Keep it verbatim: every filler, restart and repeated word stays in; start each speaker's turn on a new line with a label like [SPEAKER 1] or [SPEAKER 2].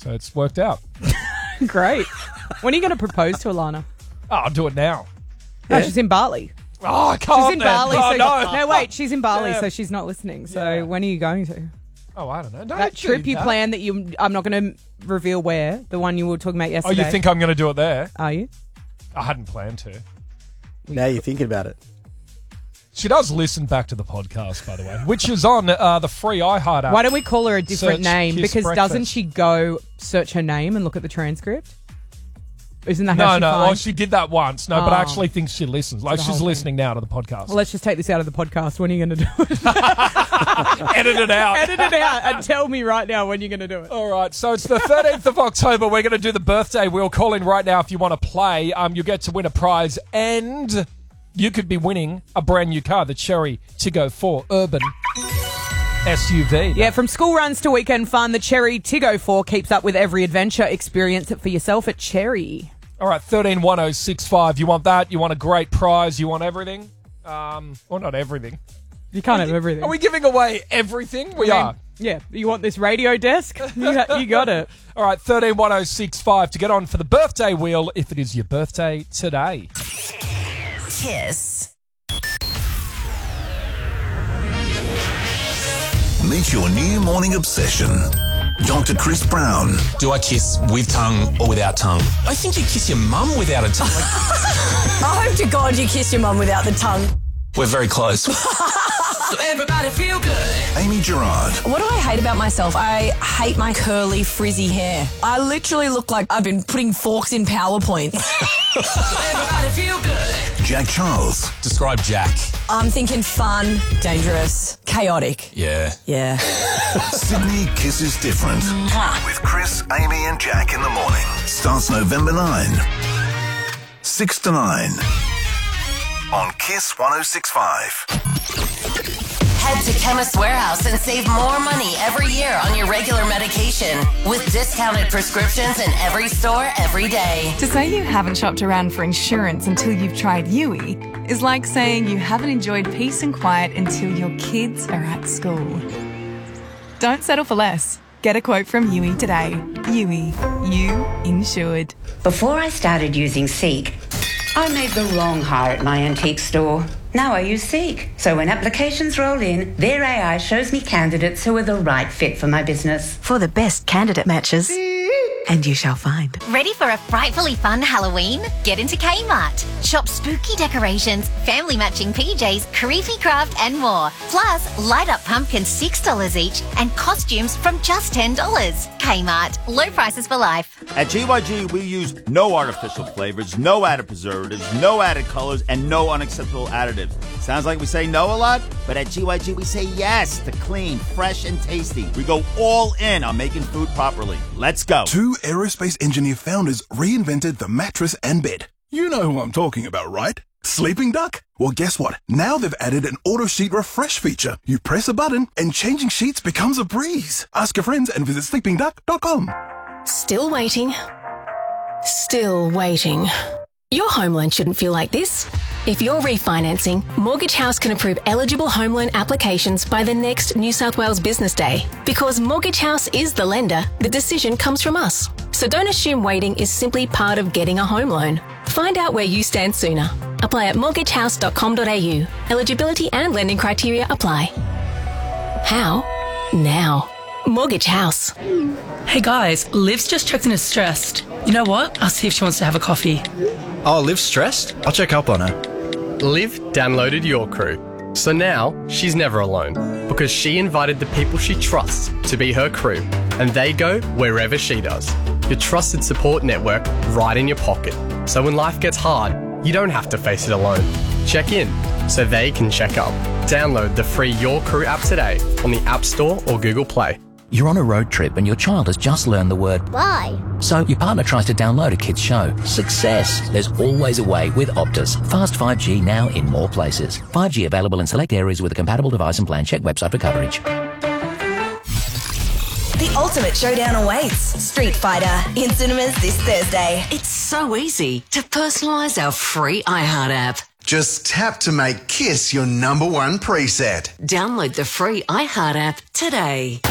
[SPEAKER 1] So it's worked out.
[SPEAKER 2] Great. When are you going to propose to Alana?
[SPEAKER 1] Oh, I'll do it now.
[SPEAKER 2] No,
[SPEAKER 3] Yeah.
[SPEAKER 2] she's in Bali.
[SPEAKER 1] Oh, I can't.
[SPEAKER 2] She's in
[SPEAKER 1] then.
[SPEAKER 2] Bali.
[SPEAKER 1] Oh,
[SPEAKER 2] so
[SPEAKER 1] no.
[SPEAKER 2] no, wait. She's in Bali,
[SPEAKER 1] Damn.
[SPEAKER 2] so she's not listening. So
[SPEAKER 1] Yeah.
[SPEAKER 2] when are you going to?
[SPEAKER 1] Oh, I don't know. Don't
[SPEAKER 2] That
[SPEAKER 1] do
[SPEAKER 2] trip you
[SPEAKER 1] that.
[SPEAKER 2] planned that you... I'm not going to reveal where. The one you were talking about
[SPEAKER 1] Oh,
[SPEAKER 2] yesterday.
[SPEAKER 1] you think I'm going to do it there?
[SPEAKER 2] Are you?
[SPEAKER 1] I hadn't planned to.
[SPEAKER 3] Now you're thinking about it.
[SPEAKER 1] She does listen back to the podcast, by the way, which is on uh, the free iHeart app.
[SPEAKER 2] Why don't we call her a different
[SPEAKER 1] Search
[SPEAKER 2] name?
[SPEAKER 1] Kiss
[SPEAKER 2] Because
[SPEAKER 1] Breakfast.
[SPEAKER 2] doesn't she go search her name and look at the transcript? Isn't that
[SPEAKER 1] No,
[SPEAKER 2] how she
[SPEAKER 1] no.
[SPEAKER 2] finds?
[SPEAKER 1] Oh, she did that once. No, but
[SPEAKER 2] Oh.
[SPEAKER 1] I actually think she listens. Like,
[SPEAKER 2] the
[SPEAKER 1] she's
[SPEAKER 2] whole thing.
[SPEAKER 1] listening now to the podcast.
[SPEAKER 2] Well, let's just take this out of the podcast. When are you going to do it?
[SPEAKER 1] Edit it out.
[SPEAKER 2] Edit it out and tell me right now when you're going to do it.
[SPEAKER 1] All right, so it's the thirteenth of October. We're going to do the birthday wheel. Call in right now if you want to play. Um, you get to win a prize, and you could be winning a brand new car, the Cherry Tiggo four Urban S U V.
[SPEAKER 2] Yeah, from school runs to weekend fun, the Cherry Tiggo four keeps up with every adventure. Experience it for yourself at Cherry.
[SPEAKER 1] All right, thirteen one oh six five. You want that? You want a great prize? You want everything? Um, well, not everything.
[SPEAKER 2] You can't have everything.
[SPEAKER 1] Are we giving away everything? We
[SPEAKER 2] I mean,
[SPEAKER 1] are.
[SPEAKER 2] Yeah, you want this radio desk? You, ha- you got it.
[SPEAKER 1] All right, thirteen one oh six five to get on for the birthday wheel if it is your birthday today.
[SPEAKER 4] Kiss.
[SPEAKER 5] Meet your new morning obsession. Doctor Chris Brown.
[SPEAKER 6] Do I kiss with tongue or without tongue? I think you kiss your mum without a tongue.
[SPEAKER 4] I hope to God you kiss your mum without the tongue.
[SPEAKER 6] We're very close.
[SPEAKER 4] Everybody feel good.
[SPEAKER 5] Amy Gerard.
[SPEAKER 4] What do I hate about myself? I hate my curly, frizzy hair. I literally look like I've been putting forks in PowerPoint. Everybody feel good.
[SPEAKER 5] Jack Charles.
[SPEAKER 6] Describe Jack.
[SPEAKER 4] I'm thinking fun, dangerous, chaotic.
[SPEAKER 6] Yeah.
[SPEAKER 4] Yeah.
[SPEAKER 5] Sydney Kisses Different. With Chris, Amy and Jack in the morning. Starts November ninth. six to nine. On Kiss one oh six point five.
[SPEAKER 7] Head to Chemist Warehouse and save more money every year on your regular medication with discounted prescriptions in every store every day.
[SPEAKER 8] To say you haven't shopped around for insurance until you've tried Yui is like saying you haven't enjoyed peace and quiet until your kids are at school. Don't settle for less. Get a quote from Yui today. Yui, you insured.
[SPEAKER 9] Before I started using Seek, I made the wrong hire at my antique store. Now I use Seek. So when applications roll in, their A I shows me candidates who are the right fit for my business.
[SPEAKER 10] For the best candidate matches. And you shall find.
[SPEAKER 11] Ready for a frightfully fun Halloween? Get into Kmart. Shop spooky decorations, family matching P Js, creepy craft and more. Plus, light up pumpkins six dollars each and costumes from just ten dollars. Kmart. Low prices for life.
[SPEAKER 12] At G Y G, we use no artificial flavors, no added preservatives, no added colors, and no unacceptable additives. Sounds like we say no a lot, but at G Y G, we say yes to clean, fresh, and tasty. We go all in on making food properly. Let's go.
[SPEAKER 5] Two aerospace engineer founders reinvented the mattress and bed. You know who I'm talking about, right? Sleeping Duck? Well, guess what? Now they've added an auto sheet refresh feature. You press a button and changing sheets becomes a breeze. Ask your friends and visit sleeping duck dot com.
[SPEAKER 13] Still waiting. Still waiting. Your home loan shouldn't feel like this. If you're refinancing, Mortgage House can approve eligible home loan applications by the next New South Wales Business Day. Because Mortgage House is the lender, the decision comes from us. So don't assume waiting is simply part of getting a home loan. Find out where you stand sooner. Apply at mortgage house dot com dot a u. Eligibility and lending criteria apply. How? Now. Mortgage House.
[SPEAKER 14] Hey guys, Liv's just checked in as stressed. You know what? I'll see if she wants to have a coffee.
[SPEAKER 15] Oh, Liv's stressed? I'll check up on her.
[SPEAKER 16] Liv downloaded Your Crew. So now she's never alone because she invited the people she trusts to be her crew and they go wherever she does. Your trusted support network right in your pocket. So when life gets hard, you don't have to face it alone. Check in so they can check up. Download the free Your Crew app today on the App Store or Google Play.
[SPEAKER 17] You're on a road trip and your child has just learned the word
[SPEAKER 11] Why?
[SPEAKER 17] So your partner tries to download a kid's show. Success! There's always a way with Optus. Fast five G now in more places. five G available in select areas with a compatible device and plan. Check website for coverage.
[SPEAKER 4] The ultimate showdown awaits. Street Fighter in cinemas this Thursday.
[SPEAKER 10] It's so easy to personalise our free iHeart app.
[SPEAKER 18] Just tap to make Kiss your number one preset.
[SPEAKER 10] Download the free iHeart app today.